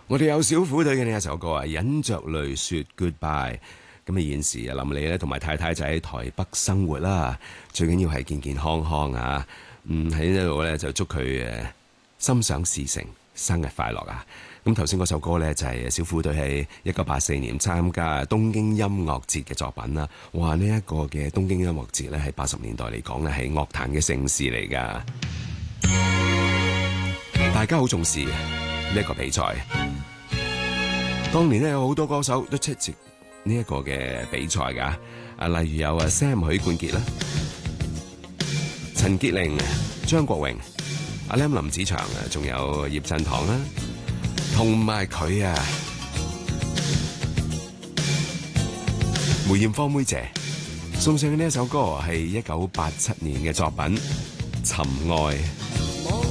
我哋有小虎隊嘅呢一首歌啊，忍着淚說 goodbye。咁啊，現時啊，林莉咧同埋太太就喺台北生活啦，最緊要係健健康康啊。喺呢度咧就祝佢心想事成，生日快樂啊！咁頭先嗰首歌咧就係小虎隊喺1984年參加東京音樂節嘅作品啦。哇！呢一個嘅東京音樂節咧喺80年代嚟講咧係樂壇嘅盛事嚟噶，大家好重視呢一個比賽。當年咧有好多歌手都出席呢一個嘅比賽噶，例如有Sam 許冠傑啦、陳潔靈、張國榮、阿 Lam 林子祥啊，仲有葉振棠啦，同埋佢啊梅艷芳妹姐送上嘅呢一首歌係1987年嘅作品《尋愛》。